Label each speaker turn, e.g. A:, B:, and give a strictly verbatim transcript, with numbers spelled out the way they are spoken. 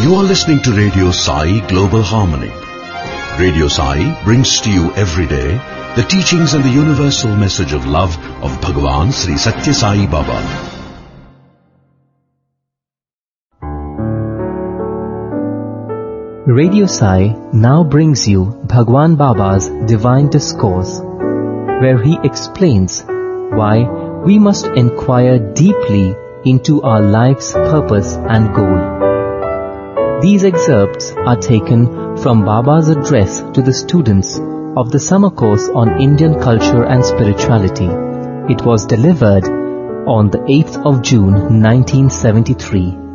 A: You are listening to Radio Sai Global Harmony. Radio Sai brings to you every day the teachings and the universal message of love of Bhagavan Sri Satya Sai Baba.
B: Radio Sai now brings you Bhagwan Baba's Divine Discourse, where he explains why we must inquire deeply into our life's purpose and goal. These excerpts are taken from Baba's address to the students of the summer course on Indian culture and spirituality. It was delivered on the eighth of June nineteen seventy-three.